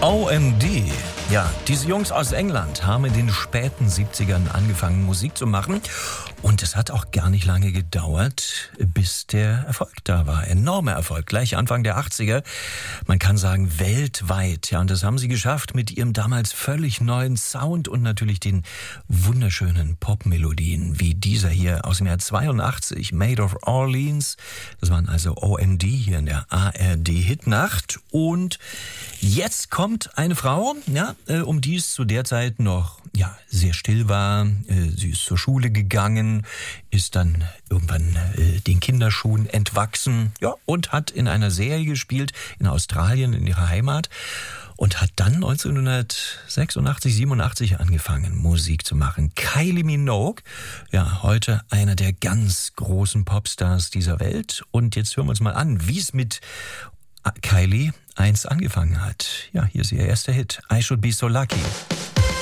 OMD. Ja, diese Jungs aus England haben in den späten 70ern angefangen, Musik zu machen. Und es hat auch gar nicht lange gedauert, bis der Erfolg da war. Enormer Erfolg, gleich Anfang der 80er. Man kann sagen, weltweit. Ja, und das haben sie geschafft mit ihrem damals völlig neuen Sound und natürlich den wunderschönen Popmelodien, wie dieser hier aus dem Jahr 82, Made of Orleans. Das waren also OMD hier in der ARD-Hitnacht. Und jetzt kommt eine Frau, ja, um die es zu der Zeit noch sehr still war. Sie ist zur Schule gegangen, ist dann irgendwann den Kinderschuhen entwachsen, ja, und hat in einer Serie gespielt in Australien, in ihrer Heimat, und hat dann 1986, 87 angefangen, Musik zu machen. Kylie Minogue, ja, heute einer der ganz großen Popstars dieser Welt. Und jetzt hören wir uns mal an, wie es mit Kylie einst angefangen hat. Ja, hier ist ihr erster Hit, I Should Be So Lucky.